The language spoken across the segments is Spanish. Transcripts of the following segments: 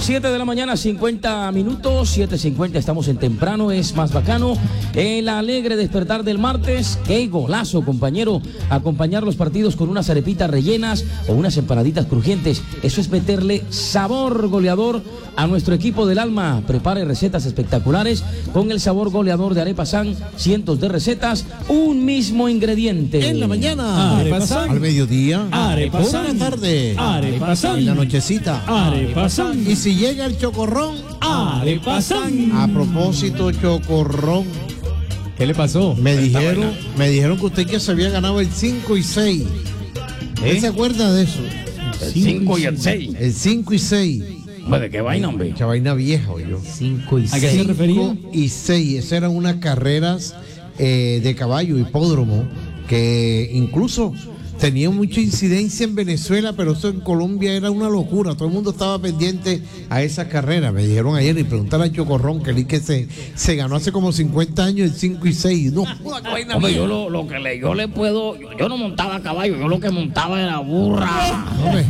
7 de la mañana, 50 minutos, 7:50, estamos en temprano, es más bacano. El alegre despertar del martes, qué golazo, compañero. Acompañar los partidos con unas arepitas rellenas o unas empanaditas crujientes. Eso es meterle sabor goleador a nuestro equipo del alma. Prepare recetas espectaculares con el sabor goleador de Arepa San. Cientos de recetas, un mismo ingrediente. En la mañana, Arepa San. Al mediodía, Arepa San. por la tarde, Arepa San. en la nochecita, Arepa San. y si llega el chocorrón, Arepa San. a propósito, chocorrón, ¿Qué le pasó? me dijeron que usted que se había ganado el 5 y 6. ¿Usted se acuerda de eso? El 5 y el 6. El 5 y 6. ¿De qué vaina, hombre? Mucha vaina vieja, yo. 5 y 6. ¿A qué se refería? 5 y 6. Esas eran unas carreras de caballo, hipódromo, que incluso tenían mucha incidencia en Venezuela, pero eso en Colombia era una locura. Todo el mundo estaba pendiente a esas carreras. Me dijeron ayer y preguntaron a Chocorrón que se ganó hace como 50 años el 5 y 6. No, hombre, yo yo le puedo, yo no montaba caballo, yo lo que montaba era burra. hombre,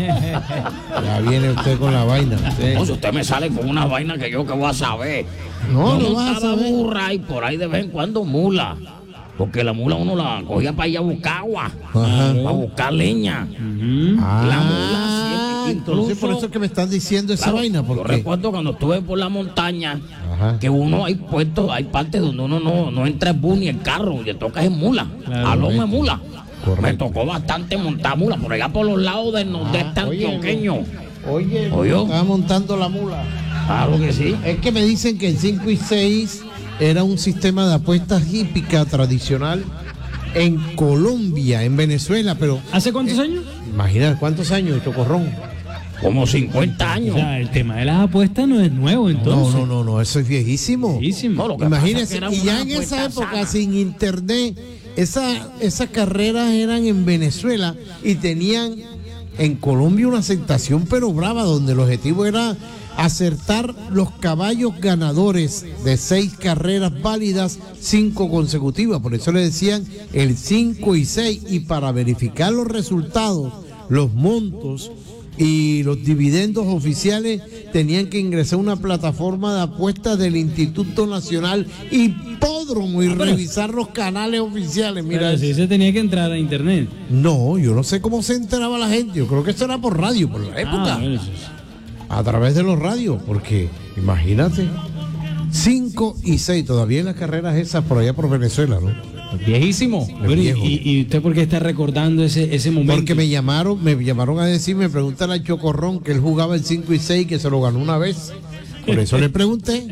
ya viene usted con la vaina. No, si usted me sale con una vaina que yo que voy a saber. No, yo no vas a montaba saber. burra y por ahí de vez en cuando mula. Porque la mula uno la cogía para ir a buscar agua, Ajá. para buscar leña. La mula siempre, entonces por eso es que me están diciendo esa claro, vaina. yo Porque recuerdo cuando estuve por la montaña, Ajá. que uno hay puestos, hay partes donde uno no entra en bus ni en carro, le toca en mula, a lomo de mula. Correcto. Me tocó bastante montar mula, por allá por los lados del nordeste antioqueño. Oye, ¿Oyó? estaba montando la mula. Claro que sí. Es que me dicen que el 5 y 6 era un sistema de apuestas hípica tradicional en Colombia, en Venezuela, pero ¿Hace cuántos años? imagina cuántos años, Chocorrón. Como 50 O años. sea, el tema de las apuestas no es nuevo, entonces. No, eso es viejísimo. Viejísimo. No, lo que pasa es Imagínese, que era y una ya en esa apuesta época sana. sin internet, esas carreras eran en Venezuela y tenían en Colombia una aceptación pero brava, donde el objetivo era acertar los caballos ganadores de 6 carreras válidas, 5 consecutivas. Por eso le decían el 5 y 6. Y para verificar los resultados, los montos y los dividendos oficiales, tenían que ingresar a una plataforma de apuestas del Instituto Nacional Hipódromo y revisar los canales oficiales. Mira, Pero sí se tenía que entrar a internet. no, yo no sé cómo se enteraba la gente. Yo creo que eso era por radio, por la época. Bueno, eso sí. A través de los radios, porque imagínate, 5 y 6, todavía en las carreras esas por allá por Venezuela, ¿no? Viejísimo. Bueno, viejo. ¿Y usted por qué está recordando ese momento? Porque me llamaron a decir, me preguntan a Chocorrón que él jugaba el 5 y 6, que se lo ganó una vez. Por eso le pregunté.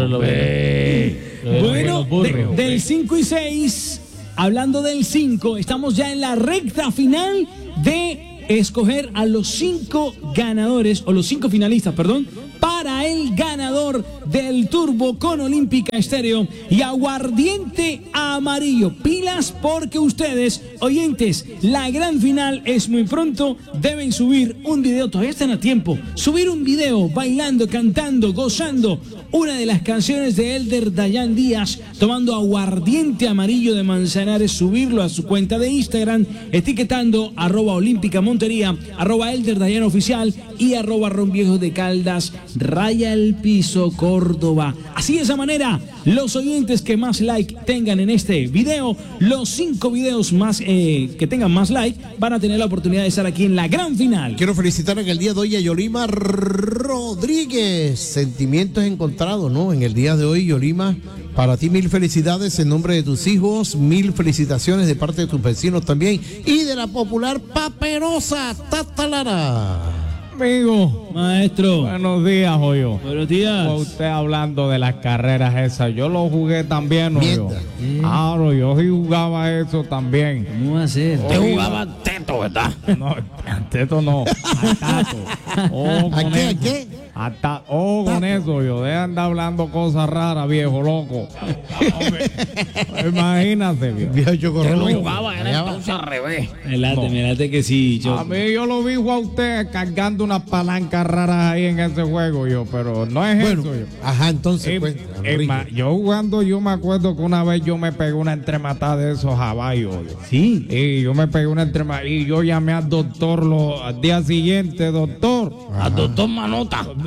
Bueno, del 5 y 6, hablando del 5, estamos ya en la recta final de escoger a los 5 ganadores, o los 5 finalistas, perdón, para el ganador del Turbo con Olímpica Estéreo y Aguardiente Amarillo. Pilas, porque ustedes, oyentes, la gran final es muy pronto. Deben subir un video, todavía están a tiempo. Subir un video bailando, cantando, gozando una de las canciones de Elder Dayan Díaz, tomando aguardiente amarillo de Manzanares, subirlo a su cuenta de Instagram, etiquetando @Olímpica Montería, @Elder Dayan Oficial y @Ron Viejo de Caldas, raya el piso Córdoba. Así de esa manera, los oyentes que más like tengan en este video, los 5 videos más que tengan más like, van a tener la oportunidad de estar aquí en la gran final. Quiero felicitar en el día de hoy a Yolima Rodríguez. Sentimientos encontrados, ¿no? En el día de hoy, Yolima, para ti 1000 felicidades en nombre de tus hijos, 1000 felicitaciones de parte de tus vecinos también y de la popular Paperosa Tatalara. Amigo, Maestro, buenos días, Joyo. buenos días. Usted hablando de las carreras esas, yo lo jugué también, Joyo. Mierda. Claro, yo sí jugaba eso también. ¿Cómo va a ser? Usted jugaba teto, ¿verdad? No, teto no, a tato. Oh, ¿A con qué? ¿A eso. qué? Con eso, yo de andar hablando cosas raras, viejo loco. Hombre, imagínate, viejo. Viejo Usted Chocorrón. lo jugaba, era Allá va. entonces al revés. Melate que sí. A mí yo lo vi a usted cargando unas palancas raras ahí en ese juego, yo, pero no es Bueno, eso, yo. ajá, entonces, Es pues, más, yo jugando, yo me acuerdo que una vez yo me pegué una entrematada de esos caballos. Sí. Y yo me pegué una entrematada y yo llamé al doctor al día siguiente, doctor. Al doctor Manota.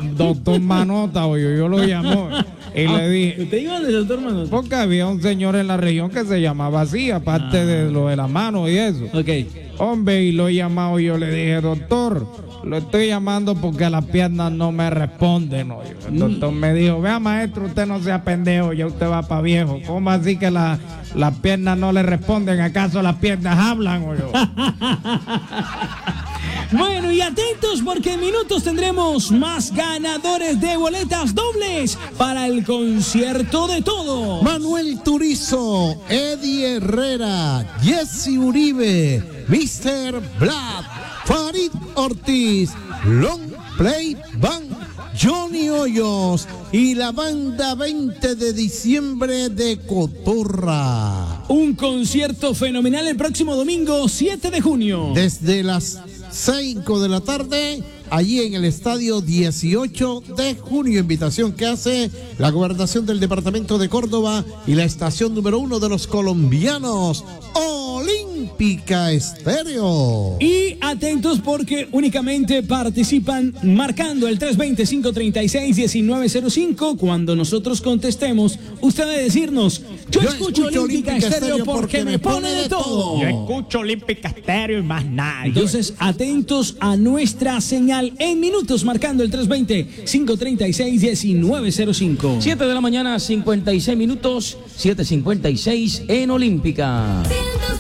doctor Manota, oye, yo lo llamó y le dije, ¿Usted iba del doctor Manota? porque había un señor en la región que se llamaba así, aparte de lo de la mano y eso. Ok. Hombre, y lo he llamado y yo le dije, doctor, lo estoy llamando porque las piernas no me responden. Oye. El doctor me dijo, vea maestro, usted no sea pendejo, ya usted va para viejo. ¿Cómo así que las piernas no le responden? ¿Acaso las piernas hablan? Oye? Bueno, y atentos porque en minutos tendremos más ganadores de boletas dobles para el concierto de todo. Manuel Turizo, Eddie Herrera, Jesse Uribe, Mr. Black, Farid Ortiz, Long Play Band, Johnny Hoyos y la banda 20 de diciembre de Cotorra. Un concierto fenomenal el próximo domingo 7 de junio. Desde las 5 de la tarde, allí en el estadio 18 de junio. Invitación que hace la gobernación del departamento de Córdoba y la estación número 1 de los colombianos, Olímpica Estéreo. Y atentos porque únicamente participan marcando el 320-536-1905. Cuando nosotros contestemos, usted debe decirnos, yo escucho Olímpica Estéreo porque me pone de todo. Yo escucho Olímpica Estéreo y más nada. Entonces, atentos a nuestra señal en minutos, marcando el 320-536-1905. 7 de la mañana, 56 minutos, 7:56 en Olímpica. Cientos